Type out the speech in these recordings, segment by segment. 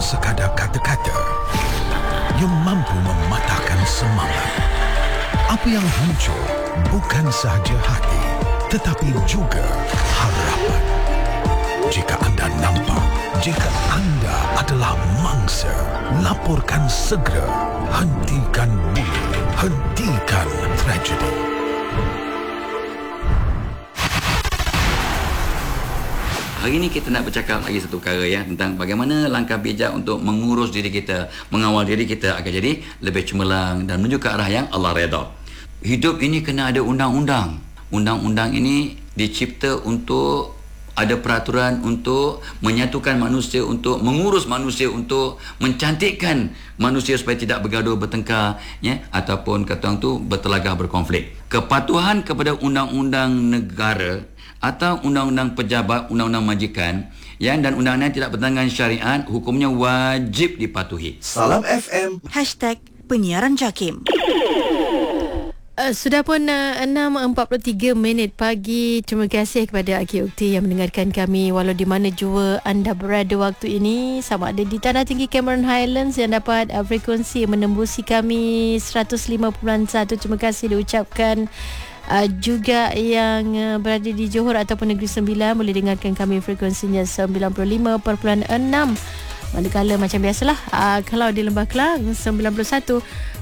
sekadar kata-kata yang mampu mematahkan semangat. Apa yang muncul bukan sahaja hati, tetapi juga harapan. Jika anda nampak, jika anda adalah mangsa, laporkan segera. Hentikan bullying, hentikan tragedi. Hari ini kita nak bercakap lagi satu perkara tentang bagaimana langkah bijak untuk mengurus diri kita, mengawal diri kita agar jadi lebih cemerlang dan menuju ke arah yang Allah redha. Hidup ini kena ada undang-undang. Undang-undang ini dicipta untuk ada peraturan untuk menyatukan manusia, untuk mengurus manusia, untuk mencantikkan manusia supaya tidak bergaduh, bertengkar, ataupun kata orang tu bertelagah, berkonflik. Kepatuhan kepada undang-undang negara atau undang-undang pejabat, undang-undang majikan dan undang-undang tidak bertentangan syariat, hukumnya wajib dipatuhi. Salam FM #penyiaran JAKIM. Sudah pun 6.43 pagi. Terima kasih kepada Aki Ukti yang mendengarkan kami walau di mana jua anda berada waktu ini, sama ada di Tanah Tinggi Cameron Highlands yang dapat frekuensi menembusi kami 105.1. Terima kasih diucapkan. Juga yang berada di Johor ataupun Negeri Sembilan boleh dengarkan kami frekuensinya 95.6. Manakala macam biasalah kalau di Lembah Kelang 91.1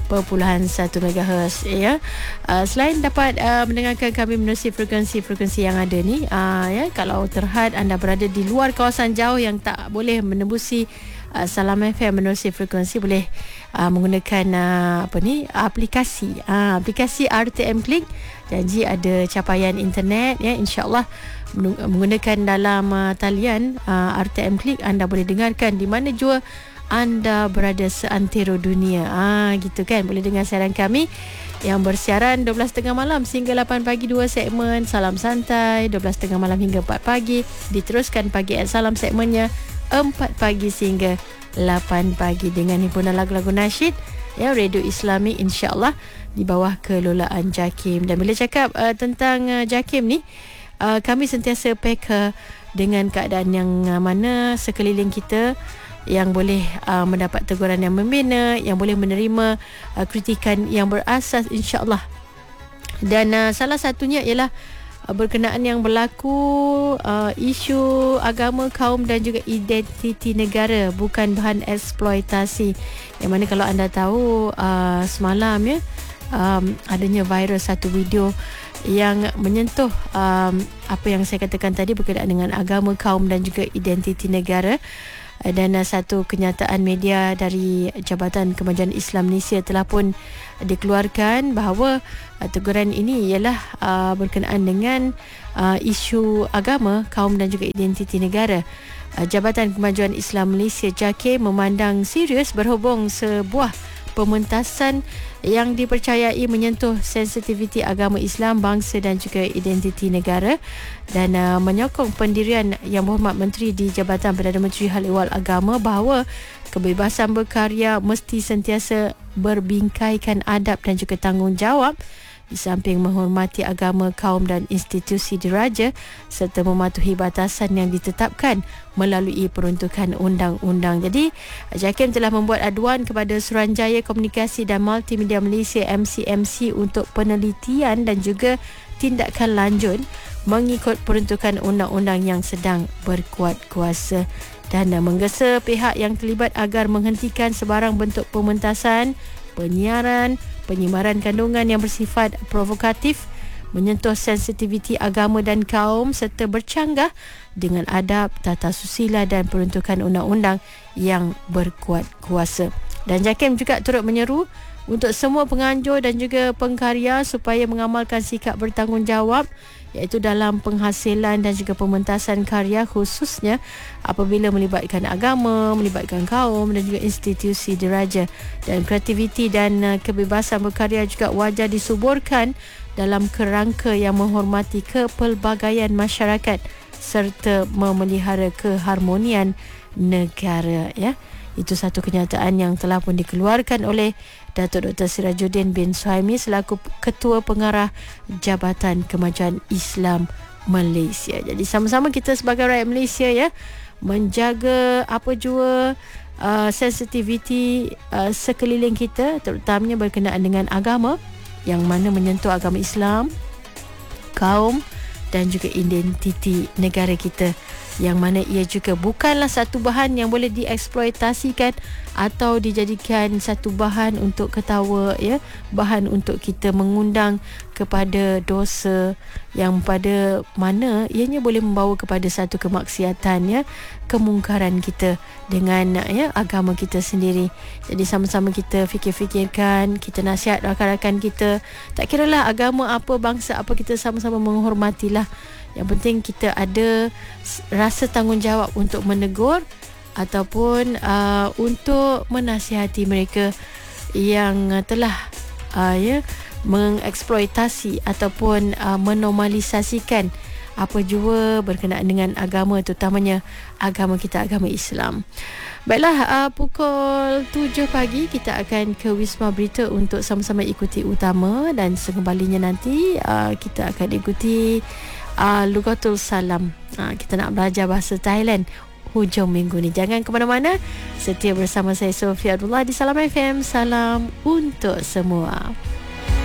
MHz selain dapat mendengarkan kami menerusi frekuensi yang ada ni kalau terhad anda berada di luar kawasan jauh yang tak boleh menembusi Salam FM menerusi frekuensi, boleh menggunakan aplikasi RTM Klik. Janji ada capaian internet InsyaAllah menggunakan dalam talian RTM Klik anda boleh dengarkan di mana jua anda berada seantero dunia. Gitu kan, boleh dengar siaran kami yang bersiaran 12.30 malam sehingga 8 pagi 2 segmen Salam Santai, 12.30 malam hingga 4 pagi. Diteruskan pagi Salam segmennya 4 pagi sehingga 8 pagi dengan himpunan lagu-lagu nasyid Radio Islami insyaAllah di bawah kelolaan JAKIM. Dan bila cakap tentang JAKIM ni, kami sentiasa peka dengan keadaan yang mana sekeliling kita yang boleh mendapat teguran yang membina, yang boleh menerima kritikan yang berasas insyaAllah. Dan salah satunya ialah berkenaan yang berlaku isu agama, kaum dan juga identiti negara bukan bahan eksploitasi. Yang mana kalau anda tahu semalam adanya viral satu video yang menyentuh apa yang saya katakan tadi berkenaan dengan agama, kaum dan juga identiti negara. Dan satu kenyataan media dari Jabatan Kemajuan Islam Malaysia telah pun dikeluarkan bahawa teguran ini ialah berkenaan dengan isu agama, kaum dan juga identiti negara. Jabatan Kemajuan Islam Malaysia JAKIM memandang serius berhubung sebuah pementasan yang dipercayai menyentuh sensitiviti agama Islam, bangsa dan juga identiti negara, dan menyokong pendirian Yang Berhormat Menteri di Jabatan Perdana Menteri Hal Ehwal Agama bahawa kebebasan berkarya mesti sentiasa berbingkaikan adab dan juga tanggungjawab di samping menghormati agama, kaum dan institusi diraja serta mematuhi batasan yang ditetapkan melalui peruntukan undang-undang. Jadi JAKIM telah membuat aduan kepada Suruhanjaya Komunikasi dan Multimedia Malaysia MCMC untuk penelitian dan juga tindakan lanjut mengikut peruntukan undang-undang yang sedang berkuat kuasa, dan menggesa pihak yang terlibat agar menghentikan sebarang bentuk pementasan, penyiaran, penyebaran kandungan yang bersifat provokatif, menyentuh sensitiviti agama dan kaum serta bercanggah dengan adab, tata susila dan peruntukan undang-undang yang berkuat kuasa. Dan JAKIM juga turut menyeru untuk semua penganjur dan juga pengkarya supaya mengamalkan sikap bertanggungjawab, iaitu dalam penghasilan dan juga pementasan karya, khususnya apabila melibatkan agama, melibatkan kaum dan juga institusi diraja. Dan kreativiti dan kebebasan berkarya juga wajar disuburkan dalam kerangka yang menghormati kepelbagaian masyarakat serta memelihara keharmonian negara. Itu satu kenyataan yang telah pun dikeluarkan oleh Datuk Dr. Sirajuddin bin Suhaimi selaku Ketua Pengarah Jabatan Kemajuan Islam Malaysia. Jadi sama-sama kita sebagai rakyat Malaysia menjaga apa jua sensitiviti sekeliling kita, terutamanya berkenaan dengan agama yang mana menyentuh agama Islam, kaum dan juga identiti negara kita, yang mana ia juga bukanlah satu bahan yang boleh dieksploitasikan atau dijadikan satu bahan untuk ketawa, ya, bahan untuk kita mengundang kepada dosa yang pada mana ianya boleh membawa kepada satu kemaksiatan, ya, kemungkaran kita dengan, ya, agama kita sendiri. Jadi sama-sama kita fikir-fikirkan, kita nasihat rakan-rakan kita, tak kiralah agama apa, bangsa apa, kita sama-sama menghormatilah. Yang penting kita ada rasa tanggungjawab untuk menegur ataupun untuk menasihati mereka yang telah mengeksploitasi ataupun menormalisasikan apa jua berkenaan dengan agama, terutamanya agama kita, agama Islam. Baiklah, pukul 7 pagi kita akan ke Wisma Berita untuk sama-sama ikuti utama, dan sekembalinya nanti kita akan ikuti Lugatul Salam. Kita nak belajar bahasa Thailand hujung minggu ni. Jangan ke mana-mana, setia bersama saya Sofia Abdullah di Salam FM. Salam untuk semua.